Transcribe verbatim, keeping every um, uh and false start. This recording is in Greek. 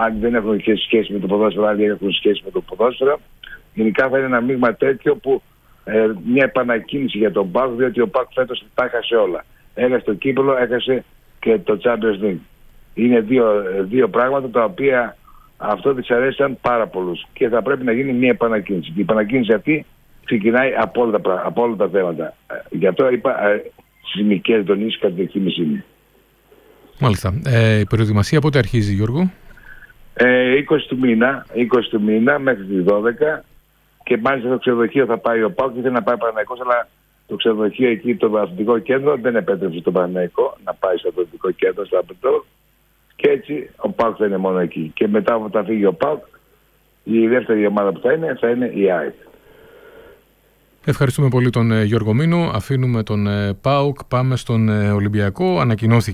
αν δεν έχουν και σχέση με το ποδόσφαιρο, άλλοι έχουν σχέση με το ποδόσφαιρο. Γενικά θα είναι ένα μείγμα τέτοιο που ε, μια επανακίνηση για τον ΠΑΟΚ, διότι ο ΠΑΟΚ φέτος τα έχασε όλα. Έχασε το κύπελλο, έχασε και το Champions League. Είναι δύο, δύο πράγματα τα οποία αυτό δυσαρέστησαν πάρα πολλούς και θα πρέπει να γίνει μια επανακίνηση. Και η επανακίνηση αυτή ξεκινάει από όλα τα, από όλα τα θέματα. Γι' αυτό είπα ε, στις μικές τονίσεις κατά την εκτίμησή μου. Μάλιστα. Ε, η προετοιμασία πότε αρχίζει, Γιώργο? Ε, είκοσι του μήνα, είκοσι του μήνα μέχρι τις δώδεκα και μάλιστα το ξενοδοχείο θα πάει ο ΠΑΟΚ, ήθελε να πάει Παναθηναϊκός, αλλά το ξενοδοχείο εκεί, το αθλητικό κέντρο, δεν επέτρεψε τον Παναθηναϊκό να πάει στο αθλητικό κέντρο, στο Απεντό, και έτσι ο ΠΑΟΚ θα είναι μόνο εκεί. Και μετά από τα φύγει ο ΠΑΟΚ, η δεύτερη ομάδα που θα είναι θα είναι η ΑΕΚ. Ευχαριστούμε πολύ τον Γιώργο Μήνο. Αφήνουμε τον ΠΑΟΚ, πάμε στον Ολυμπιακό. Ανακοινώθηκε